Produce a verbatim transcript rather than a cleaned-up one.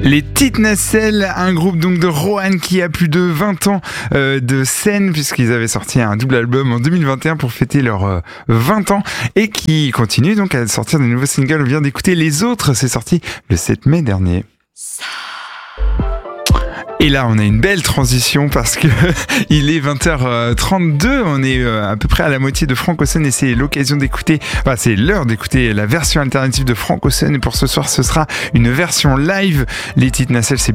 Les Petites Nacelles, un groupe donc de Roanne qui a plus de vingt ans euh, de scène puisqu'ils avaient sorti un double album en deux mille vingt et un pour fêter leurs euh, vingt ans et qui continue donc à sortir de nouveaux singles. On vient d'écouter Les Autres, c'est sorti le sept mai dernier. Et là, on a une belle transition parce que il est vingt heures trente-deux, on est à peu près à la moitié de Frank Ocean et c'est l'occasion d'écouter, enfin c'est l'heure d'écouter la version alternative de Frank Ocean et pour ce soir, ce sera une version live. Les Petites Nacelles, c'est